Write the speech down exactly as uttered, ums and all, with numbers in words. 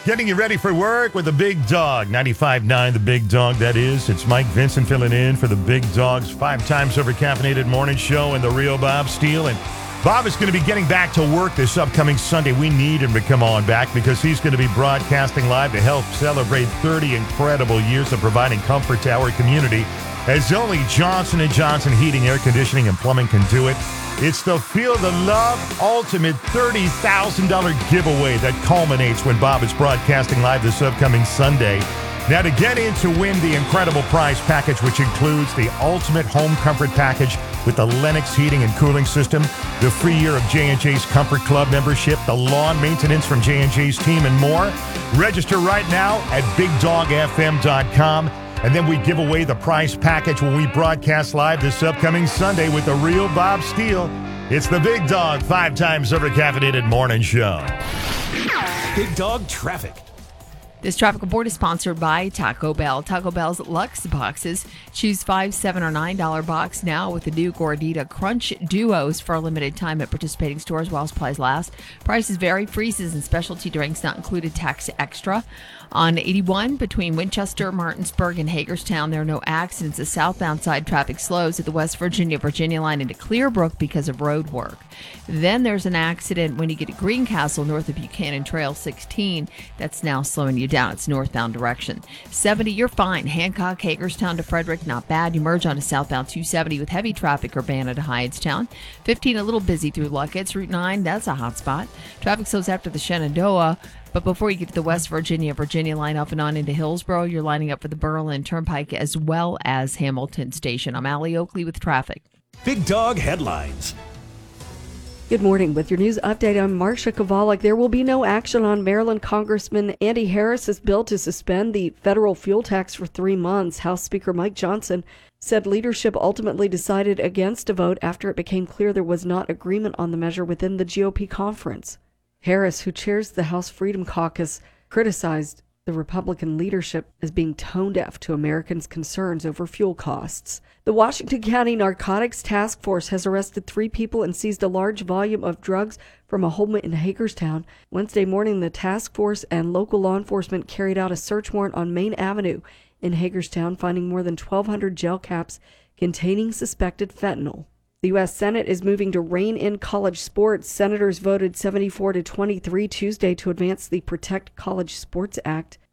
Getting you ready for work with the Big Dog. ninety-five point nine, the Big Dog, that is. It's Mike Vincent filling in for the Big Dog's five times over caffeinated morning show and the real Bob Steele. And Bob is going to be getting back to work this upcoming Sunday. We need him to come on back because he's going to be broadcasting live to help celebrate thirty incredible years of providing comfort to our community as only Johnson and Johnson Heating, Air Conditioning, and Plumbing can do it. It's the Feel the Love Ultimate thirty thousand dollars giveaway that culminates when Bob is broadcasting live this upcoming Sunday. Now, to get in to win the incredible prize package, which includes the Ultimate Home Comfort Package with the Lennox Heating and Cooling System, the free year of J and J's Comfort Club membership, the lawn maintenance from J and J's team, and more, register right now at big dog f m dot com. And then we give away the prize package when we broadcast live this upcoming Sunday with the real Bob Steele. It's the Big Dog five times over caffeinated morning show. Big Dog Traffic. This traffic report is sponsored by Taco Bell. Taco Bell's Luxe Boxes. Choose five, seven, or nine dollar box now with the new Gordita Crunch Duos for a limited time at participating stores while supplies last. Prices vary. Freezes and specialty drinks not included. Tax extra. On eighty-one between Winchester, Martinsburg, and Hagerstown, there are no accidents. The southbound side traffic slows at the West Virginia Virginia line into Clearbrook because of road work. Then there's an accident when you get to Greencastle north of Buchanan Trail sixteen. That's now slowing you down. It's northbound direction. seventy, you're fine. Hancock, Hagerstown to Frederick, not bad. You merge onto southbound two seventy with heavy traffic, Urbana to Hydestown. fifteen, a little busy through Luckett's. Route nine, that's a hot spot. Traffic slows after the Shenandoah. But before you get to the West Virginia, Virginia line off and on into Hillsborough, you're lining up for the Berlin Turnpike as well as Hamilton Station. I'm Allie Oakley with traffic. Big Dog Headlines. Good morning. With your news update, I'm Marcia Kovalik. There will be no action on Maryland Congressman Andy Harris's bill to suspend the federal fuel tax for three months. House Speaker Mike Johnson said leadership ultimately decided against a vote after it became clear there was not agreement on the measure within the G O P conference. Harris, who chairs the House Freedom Caucus, criticized the Republican leadership as being tone deaf to Americans' concerns over fuel costs. The Washington County Narcotics Task Force has arrested three people and seized a large volume of drugs from a home in Hagerstown. Wednesday morning, the task force and local law enforcement carried out a search warrant on Main Avenue in Hagerstown, finding more than twelve hundred gel caps containing suspected fentanyl. The U S Senate is moving to rein in college sports. Senators voted seventy-four to twenty-three Tuesday to advance the Protect College Sports Act.